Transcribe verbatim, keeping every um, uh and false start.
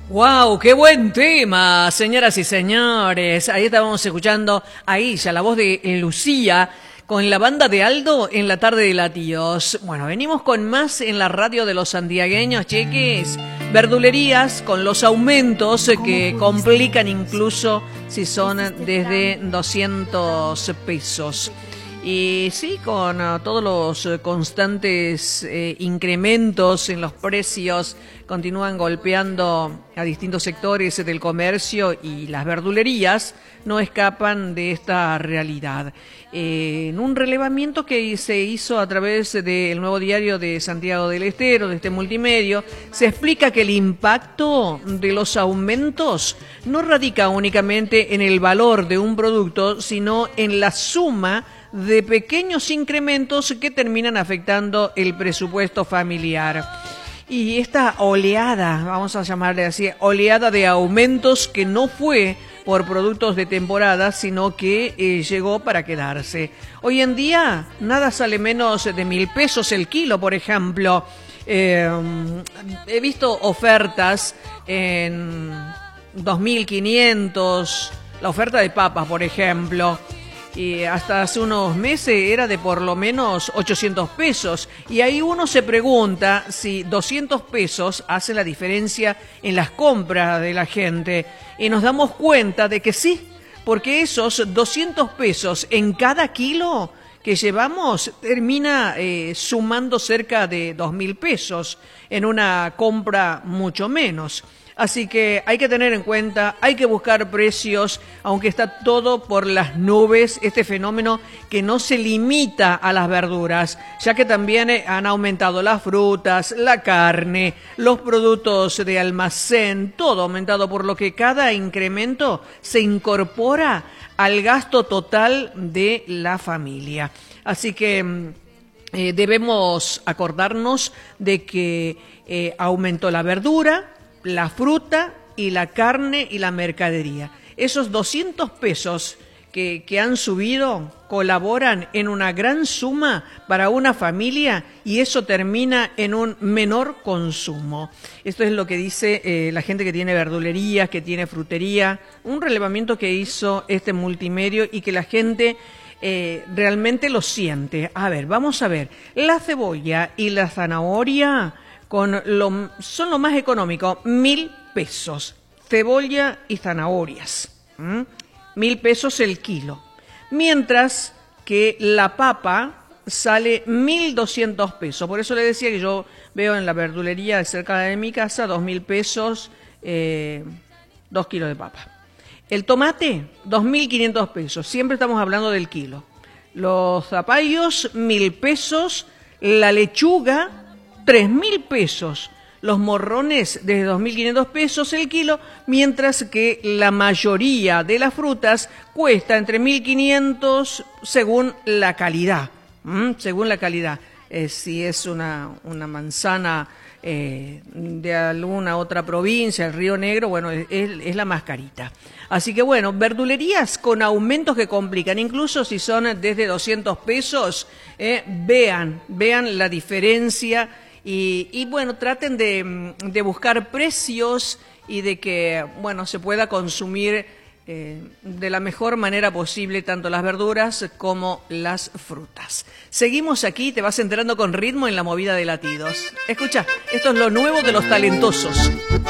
¡Wow! ¡Qué buen tema, señoras y señores! Ahí estábamos escuchando a ella, la voz de Lucía, con la banda de Aldo en la tarde de Latidos. Bueno, venimos con más en la radio de los santiagueños, cheques. Verdulerías con los aumentos que complican incluso si son desde doscientos pesos. Y sí, con uh, todos los uh, constantes eh, incrementos en los precios, continúan golpeando a distintos sectores del comercio y las verdulerías no escapan de esta realidad. Eh, en un relevamiento que se hizo a través del Nuevo Diario de Santiago del Estero, de este multimedio, se explica que el impacto de los aumentos no radica únicamente en el valor de un producto, sino en la suma de pequeños incrementos que terminan afectando el presupuesto familiar. Y esta oleada, vamos a llamarle así, oleada de aumentos que no fue por productos de temporada, sino que eh, llegó para quedarse. Hoy en día nada sale menos de mil pesos el kilo, por ejemplo. Eh, he visto ofertas en dos mil quinientos, la oferta de papas, por ejemplo. Y hasta hace unos meses era de por lo menos ochocientos pesos. Y ahí uno se pregunta si doscientos pesos hace la diferencia en las compras de la gente. Y nos damos cuenta de que sí, porque esos doscientos pesos en cada kilo que llevamos termina eh, sumando cerca de dos mil pesos en una compra mucho menos. Así que hay que tener en cuenta, hay que buscar precios, aunque está todo por las nubes, este fenómeno que no se limita a las verduras, ya que también han aumentado las frutas, la carne, los productos de almacén, todo ha aumentado, por lo que cada incremento se incorpora al gasto total de la familia. Así que eh, debemos acordarnos de que eh, aumentó la verdura, la fruta y la carne y la mercadería. Esos doscientos pesos que, que han subido colaboran en una gran suma para una familia y eso termina en un menor consumo. Esto es lo que dice eh, la gente que tiene verdulerías, que tiene frutería, un relevamiento que hizo este multimedio y que la gente eh, realmente lo siente. A ver, vamos a ver, la cebolla y la zanahoria con lo, son lo más económico, mil pesos, cebolla y zanahorias, ¿Mm? mil pesos el kilo, mientras que la papa sale mil doscientos pesos. Por eso le decía que yo veo en la verdulería cerca de mi casa dos mil pesos, eh, dos kilos de papa. El tomate, dos mil quinientos pesos, siempre estamos hablando del kilo. Los zapallos, mil pesos, la lechuga, tres mil pesos, los morrones desde dos mil quinientos pesos el kilo, mientras que la mayoría de las frutas cuesta entre mil quinientos según la calidad, ¿Mm? según la calidad. Eh, si es una, una manzana eh, de alguna otra provincia, el Río Negro, bueno, es, es la más carita. Así que bueno, verdulerías con aumentos que complican, incluso si son desde doscientos pesos, eh, vean, vean la diferencia. Y, y bueno, traten de, de buscar precios y de que, bueno, se pueda consumir eh, de la mejor manera posible tanto las verduras como las frutas. Seguimos aquí, te vas enterando con ritmo en la movida de latidos. Escucha, esto es lo nuevo de los talentosos.